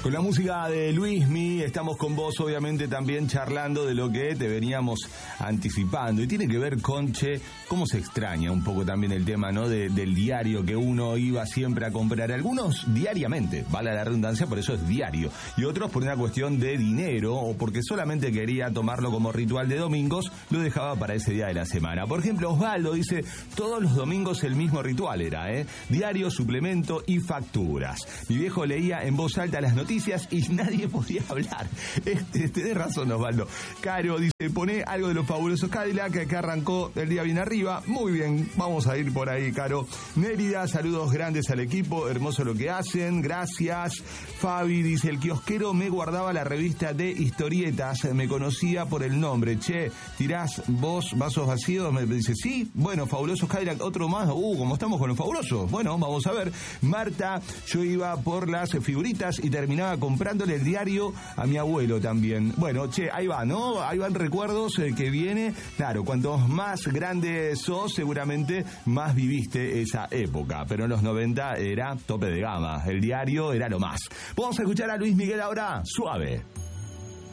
Con la música de Luismi, estamos con vos obviamente también charlando de lo que te veníamos anticipando. Y tiene que ver con, cómo se extraña un poco también el tema, ¿no? Del diario que uno iba siempre a comprar. Algunos diariamente, vale la redundancia, por eso es diario. Y otros por una cuestión de dinero o porque solamente quería tomarlo como ritual de domingos, lo dejaba para ese día de la semana. Por ejemplo, Osvaldo dice, todos los domingos el mismo ritual era, diario, suplemento y facturas. Mi viejo leía en voz alta las noticias y nadie podía hablar. Tenés razón, Osvaldo. Caro dice, poné algo de los fabulosos Cadillac, que arrancó el día bien arriba. Muy bien, vamos a ir por ahí, Caro. Nérida, saludos grandes al equipo, hermoso lo que hacen, gracias. Fabi dice, el kiosquero me guardaba la revista de historietas, me conocía por el nombre. ¿Tirás vos vasos vacíos? Me dice, sí, bueno, fabulosos Cadillac, otro más. ¿Cómo estamos con los fabulosos? Bueno, vamos a ver. Marta, yo iba por las figuritas y terminaba comprándole el diario a mi abuelo también. Bueno, ahí va, ¿no? Ahí van recuerdos que viene. Claro, cuantos más grande sos, seguramente más viviste esa época. Pero en los 90 era tope de gama. El diario era lo más. Vamos a escuchar a Luis Miguel ahora, Suave.